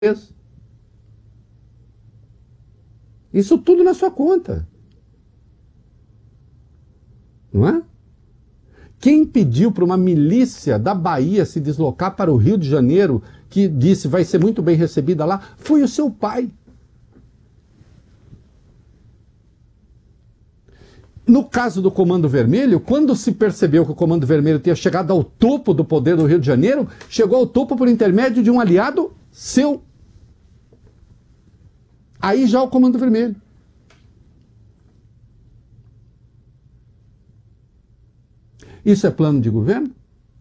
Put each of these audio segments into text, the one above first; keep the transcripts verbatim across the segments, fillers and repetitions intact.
Isso tudo na sua conta. Não é? Quem pediu para uma milícia da Bahia se deslocar para o Rio de Janeiro, que disse vai ser muito bem recebida lá, foi o seu pai. No caso do Comando Vermelho, quando se percebeu que o Comando Vermelho tinha chegado ao topo do poder do Rio de Janeiro, chegou ao topo por intermédio de um aliado seu. Aí já o Comando Vermelho. Isso é plano de governo?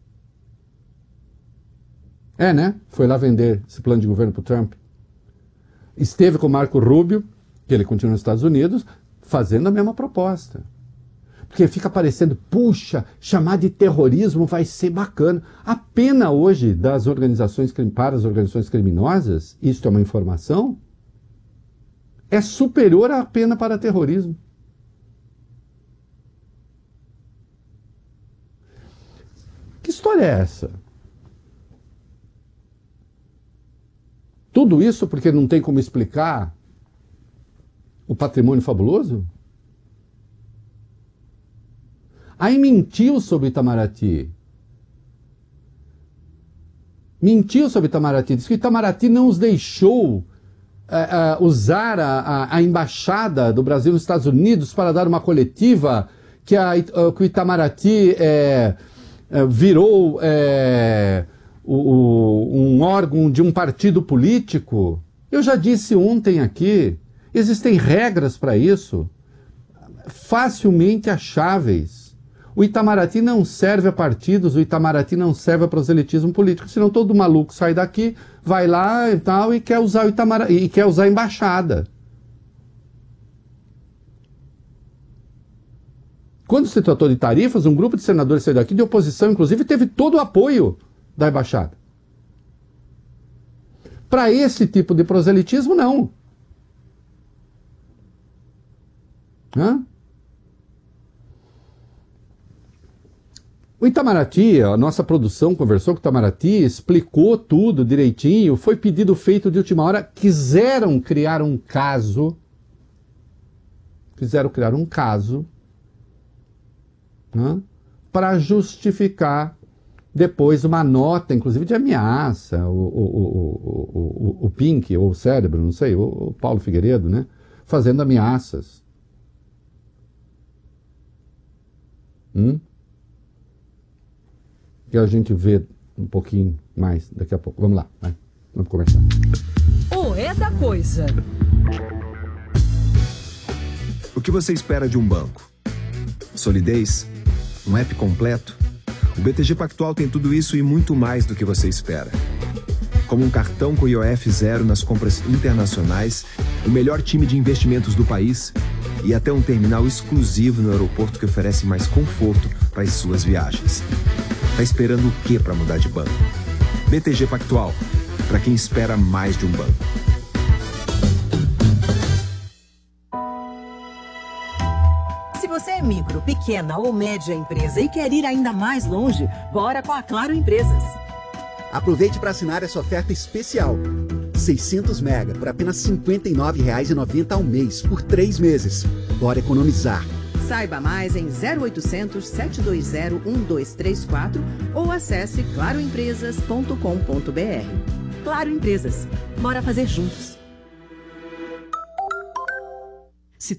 É, né? Foi lá vender esse plano de governo para o Trump. Esteve com o Marco Rubio, que ele continua nos Estados Unidos, fazendo a mesma proposta. Porque fica parecendo, puxa, chamar de terrorismo vai ser bacana. A pena hoje das organizações para as organizações criminosas, isto é uma informação, é superior à pena para terrorismo. Que história é essa? Tudo isso porque não tem como explicar o patrimônio fabuloso? Aí mentiu sobre Itamaraty. Mentiu sobre Itamaraty. Diz que Itamaraty não os deixou uh, uh, usar a, a, a embaixada do Brasil nos Estados Unidos para dar uma coletiva, que, a, uh, que o Itamaraty é, uh, virou é, o, o, um órgão de um partido político. Eu já disse ontem aqui, existem regras para isso, facilmente acháveis. O Itamaraty não serve a partidos, o Itamaraty não serve a proselitismo político, senão todo maluco sai daqui, vai lá e tal e quer usar o Itamaraty, e quer usar a embaixada. Quando se tratou de tarifas, um grupo de senadores saiu daqui de oposição, inclusive, teve todo o apoio da embaixada. Para esse tipo de proselitismo, não. Hã? O Itamaraty, a nossa produção conversou com o Itamaraty, explicou tudo direitinho, foi pedido feito de última hora, quiseram criar um caso, quiseram criar um caso, né, para justificar depois uma nota, inclusive de ameaça, o, o, o, o, o Pink, ou o Cérebro, não sei, o, o Paulo Figueiredo, né, fazendo ameaças. Hum? Que a gente vê um pouquinho mais daqui a pouco. Vamos lá, vai. Vamos conversar. O É da Coisa. O que você espera de um banco? Solidez? Um app completo? O B T G Pactual tem tudo isso e muito mais do que você espera. Como um cartão com I O F zero nas compras internacionais, o melhor time de investimentos do país e até um terminal exclusivo no aeroporto que oferece mais conforto para as suas viagens. Tá esperando o quê para mudar de banco? B T G Pactual, para quem espera mais de um banco. Se você é micro, pequena ou média empresa e quer ir ainda mais longe, bora com a Claro Empresas. Aproveite para assinar essa oferta especial. seiscentos mega por apenas cinquenta e nove reais e noventa centavos ao mês, por três meses. Bora economizar. Saiba mais em zero oitocentos, sete dois zero, um dois três quatro ou acesse claro empresas ponto com ponto br. Claro Empresas. Bora fazer juntos.